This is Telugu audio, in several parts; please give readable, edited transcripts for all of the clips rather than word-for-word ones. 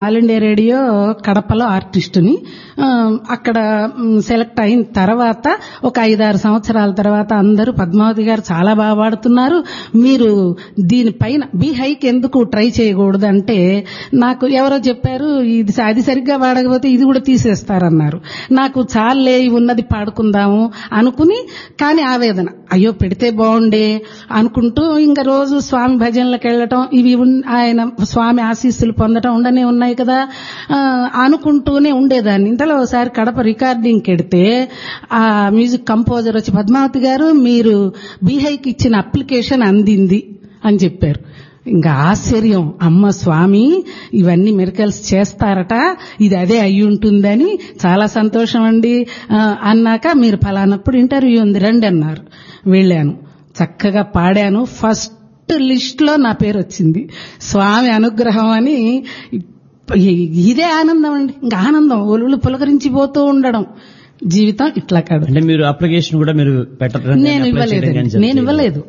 ఆల్ ఇండియా రేడియో కడపలో ఆర్టిస్టుని. అక్కడ సెలెక్ట్ అయిన తర్వాత ఒక 5-6 సంవత్సరాల తర్వాత అందరూ పద్మావతి గారు చాలా బాగా పాడుతున్నారు, మీరు దీనిపైన బీ హైకి ఎందుకు ట్రై చేయకూడదు అంటే నాకు ఎవరో చెప్పారు, ఇది అది సరిగ్గా పాడకపోతే ఇది కూడా తీసేస్తారన్నారు. నాకు చాలే ఉన్నది పాడుకుందాము అనుకుని, కానీ ఆవేదన అయ్యో పెడితే బాగుండే అనుకుంటూ ఇంకా రోజు స్వామి భజనలకు వెళ్ళటం, ఇవి ఆయన స్వామి ఆశీస్సులు పొందటం ఉండనే ఉన్నాయి కదా అనుకుంటూనే ఉండేదాన్ని. ఇంతలో ఒకసారి కడప రికార్డింగ్కి వెడితే ఆ మ్యూజిక్ కంపోజర్ వచ్చి, పద్మావతి గారు మీరు బీహైకి ఇచ్చిన అప్లికేషన్ అందింది అని చెప్పారు. ఇంకా ఆశ్చర్యం, అమ్మ స్వామి ఇవన్నీ మిరకల్స్ చేస్తారట, ఇది అదే అయి ఉంటుందని చాలా సంతోషం అండి అన్నాక, మీరు ఫలానప్పుడు ఇంటర్వ్యూ ఉంది రండి అన్నారు. వెళ్ళాను, చక్కగా పాడాను. ఫస్ట్ లిస్ట్ లో నా పేరు వచ్చింది. స్వామి అనుగ్రహం అని. ఇదే ఆనందం అండి, ఇంకా ఆనందం ఒళ్ళు పులకరించిపోతూ ఉండడం. జీవితం ఇట్లా కాదు. అంటే మీరు అప్లికేషన్ కూడా మీరు పెట్టడం? నేను ఇవ్వలేదు.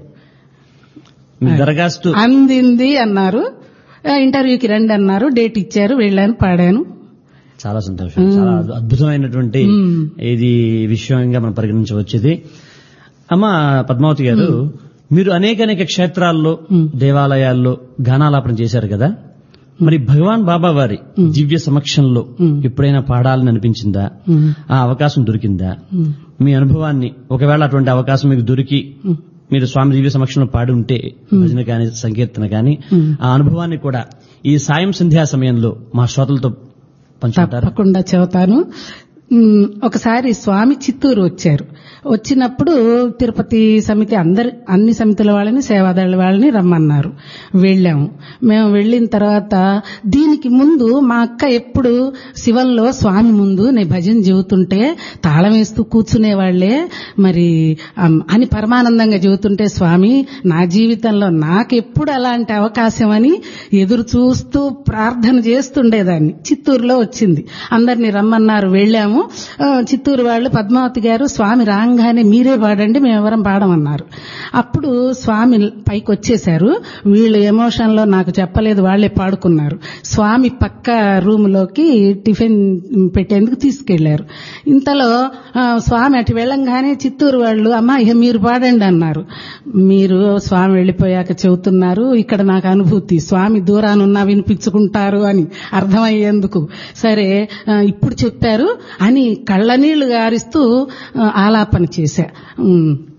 దరఖాస్తు అందింది అన్నారు, ఇంటర్వ్యూకి రండి అన్నారు, డేట్ ఇచ్చారు, వెళ్ళాను, పాడాను. చాలా సంతోషం. చాలా అద్భుతమైనటువంటి ఇది విషయంగా మనం పరిగణించవచ్చుది. అమ్మ పద్మావతి గారు, మీరు అనేక క్షేత్రాల్లో దేవాలయాల్లో గానాలాపన చేశారు కదా, మరి భగవాన్ బాబా వారి దివ్య సమక్షంలో ఎప్పుడైనా పాడాలని అనిపించిందా? ఆ అవకాశం దొరికిందా? మీ అనుభవాన్ని, ఒకవేళ అటువంటి అవకాశం మీకు దొరికి మీరు స్వామి దివ్య సమక్షంలో పాడి ఉంటే, భజన కానీ సంకీర్తన కానీ, ఆ అనుభవాన్ని కూడా ఈ సాయం సంధ్యా సమయంలో మా శ్రోతలతో పంచుకుంటారు? తప్పకుండా చెబుతాను. ఒకసారి స్వామి చిత్తూరు వచ్చారు. వచ్చినప్పుడు తిరుపతి సమితి అన్ని సమితుల వాళ్ళని, సేవాదళ వాళ్ళని రమ్మన్నారు. వెళ్ళాము. మేము వెళ్ళిన తర్వాత దీనికి ముందు మా అక్క ఎప్పుడు శివంలో స్వామి ముందు నేను భజన చెబుతుంటే తాళం వేస్తూ కూర్చునేవాళ్లే మరి అని పరమానందంగా చెబుతుంటే, స్వామి నా జీవితంలో నాకెప్పుడు అలాంటి అవకాశం అని ఎదురు చూస్తూ ప్రార్థన చేస్తుండేదాన్ని. చిత్తూరులో వచ్చింది, అందరినీ రమ్మన్నారు, వెళ్ళాము. చిత్తూరు వాళ్ళు, పద్మావతి గారు స్వామి రాగానే మీరే పాడండి, మేమెవరం పాడమన్నారు. అప్పుడు స్వామి పైకి వచ్చేశారు. వీళ్ళు ఎమోషన్ లో నాకు చెప్పలేదు, వాళ్లే పాడుకున్నారు. స్వామి పక్క రూమ్ లోకి టిఫిన్ పెట్టేందుకు తీసుకెళ్లారు. ఇంతలో స్వామి అటు వెళ్ళంగానే చిత్తూరు వాళ్ళు, అమ్మా ఇక మీరు పాడండి అన్నారు. మీరు స్వామి వెళ్లిపోయాక చెబుతున్నారు, ఇక్కడ నాకు అనుభూతి స్వామి దూరానున్నా వినిపించుకుంటారు అని అర్థమయ్యేందుకు, సరే ఇప్పుడు చెప్పారు అని కళ్ళనీళ్లు గారిస్తూ ఆలాపన చేశా.